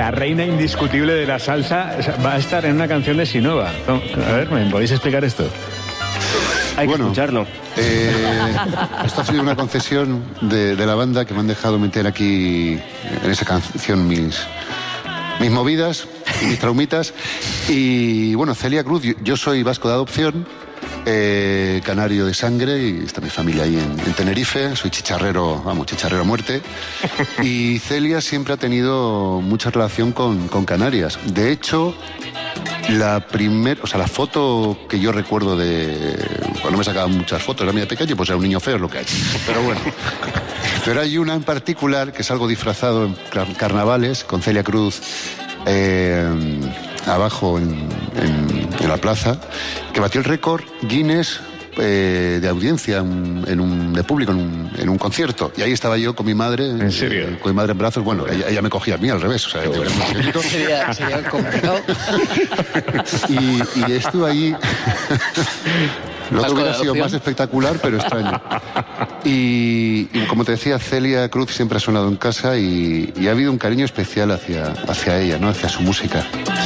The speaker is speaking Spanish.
la reina indiscutible de la salsa va a estar en una canción de Sinova. A ver, ¿me podéis explicar esto? Hay que escucharlo. Esto ha sido una concesión de la banda, que me han dejado meter aquí en esa canción mis movidas y mis traumitas. Y bueno, Celia Cruz, yo soy vasco de adopción, canario de sangre, y está mi familia ahí en Tenerife. Soy chicharrero, chicharrero a muerte. Y Celia siempre ha tenido mucha relación con Canarias. De hecho, la foto que yo recuerdo no me sacaban muchas fotos, era muy pequeño, pues era un niño feo, es lo que hay. Pero bueno. Pero hay una en particular que es algo disfrazado en carnavales, con Celia Cruz abajo en la plaza, que batió el récord Guinness de audiencia de público en un concierto. Y ahí estaba yo con mi madre. ¿En serio? Con mi madre en brazos. Bueno, ella me cogía a mí al revés. O sea, sería complicado. Y estuve ahí. Lo que hubiera sido más espectacular, pero extraño. Y como te decía, Celia Cruz siempre ha sonado en casa y ha habido un cariño especial hacia ella, ¿no? Hacia su música.